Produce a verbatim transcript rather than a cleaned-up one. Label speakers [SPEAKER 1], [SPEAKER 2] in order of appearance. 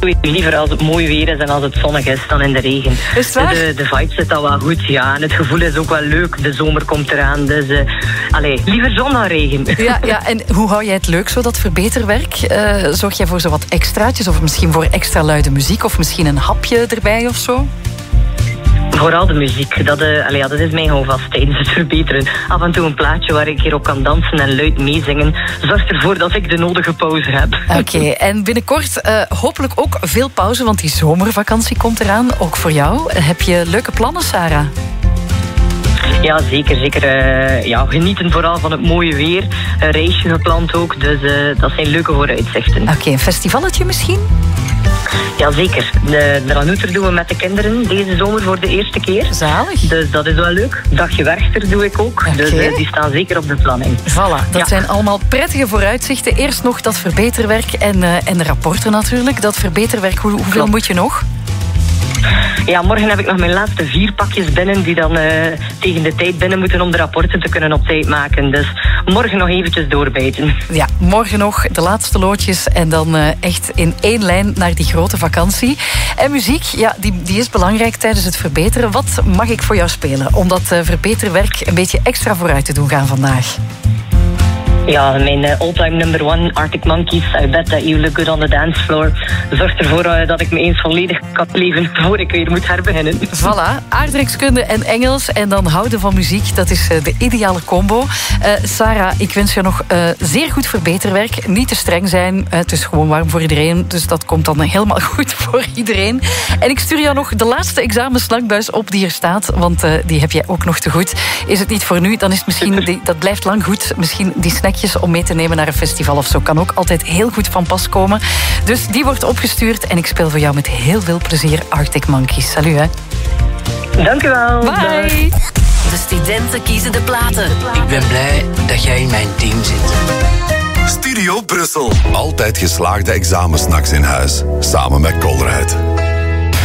[SPEAKER 1] liever als het mooi weer is en als het zonnig is dan in de regen.
[SPEAKER 2] Is het waar?
[SPEAKER 1] De, de vibe zit al wel goed, ja. En het gevoel is ook wel leuk. De zomer komt eraan, dus uh, allee, liever zon dan regen.
[SPEAKER 2] Ja, ja, en hoe hou jij het leuk, zo dat verbeterwerk? Uh, zorg jij voor zo wat extraatjes of misschien voor extra luide muziek of misschien een hapje erbij of zo?
[SPEAKER 1] Vooral de muziek, dat, uh, allee, ja, dat is mijn houvast tijdens het verbeteren. Af en toe een plaatje waar ik hier op kan dansen en luid meezingen zorgt ervoor dat ik de nodige pauze heb.
[SPEAKER 2] Oké, okay, en binnenkort uh, hopelijk ook veel pauze, want die zomervakantie komt eraan, ook voor jou. Heb je leuke plannen, Sarah?
[SPEAKER 1] Ja, zeker. zeker uh, ja, genieten vooral van het mooie weer. Een reisje gepland ook, dus uh, dat zijn leuke vooruitzichten.
[SPEAKER 2] Oké, okay, een festivalletje misschien?
[SPEAKER 1] Ja, zeker. De, de Ranouter doen we met de kinderen deze zomer voor de eerste keer.
[SPEAKER 2] Zalig.
[SPEAKER 1] Dus dat is wel leuk. Dagje Werchter doe ik ook. Okay. Dus uh, die staan zeker op de planning.
[SPEAKER 2] Voilà, dat ja. zijn allemaal prettige vooruitzichten. Eerst nog dat verbeterwerk en, uh, en de rapporten natuurlijk. Dat verbeterwerk, hoe, hoeveel Klopt. moet je nog?
[SPEAKER 1] Ja, morgen heb ik nog mijn laatste vier pakjes binnen die dan uh, tegen de tijd binnen moeten om de rapporten te kunnen op tijd maken. Dus morgen nog eventjes doorbijten.
[SPEAKER 2] Ja, morgen nog de laatste loodjes en dan uh, echt in één lijn naar die grote vakantie. En muziek, ja, die, die is belangrijk tijdens het verbeteren. Wat mag ik voor jou spelen om dat uh, verbeterwerk een beetje extra vooruit te doen gaan vandaag?
[SPEAKER 1] Ja, mijn uh, all-time number one, Arctic Monkeys, I Bet That You Look Good on the Dance Floor, zorgt ervoor uh, dat ik me eens volledig kan leven voor ik weer moet herbeginnen.
[SPEAKER 2] Voilà, aardrijkskunde en Engels en dan houden van muziek, dat is uh, de ideale combo. Uh, Sarah, ik wens je nog uh, zeer goed verbeterwerk. Niet te streng zijn, uh, het is gewoon warm voor iedereen, dus dat komt dan helemaal goed voor iedereen. En ik stuur jou nog de laatste examenslangbuis op die er staat, want uh, die heb jij ook nog te goed. Is het niet voor nu, dan is het misschien, die, dat blijft lang goed, misschien die snack om mee te nemen naar een festival of zo. Kan ook altijd heel goed van pas komen. Dus die wordt opgestuurd en ik speel voor jou met heel veel plezier Arctic Monkeys. Salut, hè.
[SPEAKER 1] Dank u wel.
[SPEAKER 2] Bye.
[SPEAKER 3] De studenten kiezen de platen.
[SPEAKER 4] Ik ben blij dat jij in mijn team zit.
[SPEAKER 5] Studio Brussel. Altijd geslaagde examensnacks in huis. Samen met Colruyt.